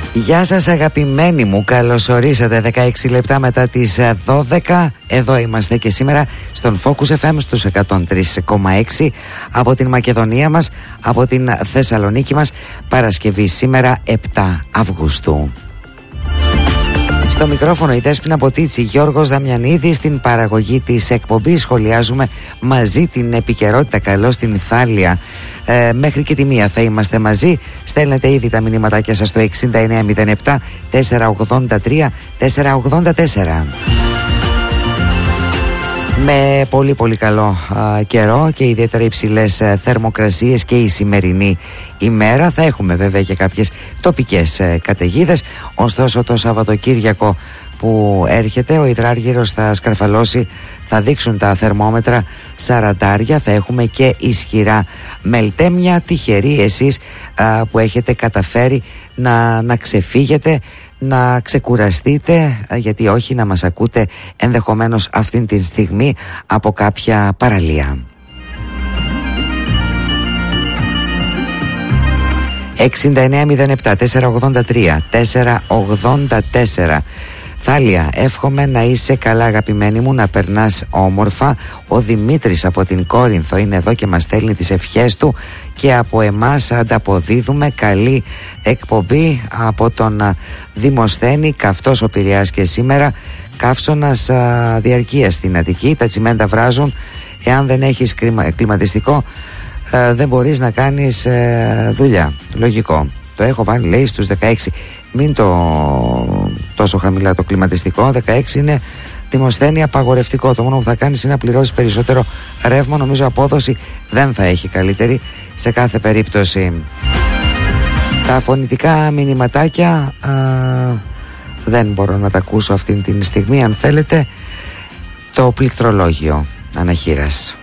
Γεια σας αγαπημένοι μου, καλώς ορίσατε 16 λεπτά μετά τις 12. Εδώ είμαστε και σήμερα στον Focus FM στους 103,6 από την Μακεδονία μας, από την Θεσσαλονίκη μας. Παρασκευή σήμερα 7 Αυγούστου. Στο μικρόφωνο η Δέσποινα Ποτίτσι, Γιώργος Δαμιανίδης. Στην παραγωγή της εκπομπής σχολιάζουμε μαζί την επικαιρότητα. Καλώς την Θάλια. Μέχρι και τη 1 θα είμαστε μαζί. Στέλνετε ήδη τα μηνύματάκια σας στο 6907 483 484. Με πολύ πολύ καλό καιρό και ιδιαίτερα υψηλές θερμοκρασίες και η σημερινή ημέρα. Θα έχουμε βέβαια και κάποιες τοπικές καταιγίδες. Ωστόσο το Σαββατοκύριακο που έρχεται ο υδράργυρος θα σκαρφαλώσει, θα δείξουν τα θερμόμετρα 40. Θα έχουμε και ισχυρά μελτέμια. Τυχεροί εσείς που έχετε καταφέρει να ξεφύγετε, να ξεκουραστείτε, γιατί όχι να μας ακούτε ενδεχομένως αυτήν τη στιγμή από κάποια παραλία. 6907 483 484. Θάλια, εύχομαι να είσαι καλά αγαπημένη μου, να περνάς όμορφα. Ο Δημήτρης από την Κόρινθο είναι εδώ και μας στέλνει τις ευχές του και από εμάς ανταποδίδουμε. Καλή εκπομπή από τον Δημοσθένη. Καυτός ο Πειραιάς και σήμερα. Καύσωνας διαρκείας στην Αττική. Τα τσιμέντα βράζουν. Εάν δεν έχεις κλιματιστικό δεν μπορείς να κάνεις δουλειά. Λογικό. Το έχω βάλει, λέει, στους 16. Μην τόσο χαμηλά το κλιματιστικό. 16 είναι, Δημοσθένη, απαγορευτικό. Το μόνο που θα κάνεις είναι να πληρώσεις περισσότερο ρεύμα. Νομίζω απόδοση δεν θα έχει καλύτερη σε κάθε περίπτωση. Τα φωνητικά μηνυματάκια δεν μπορώ να τα ακούσω αυτή την στιγμή. Αν θέλετε, το πληκτρολόγιο αναχείρας.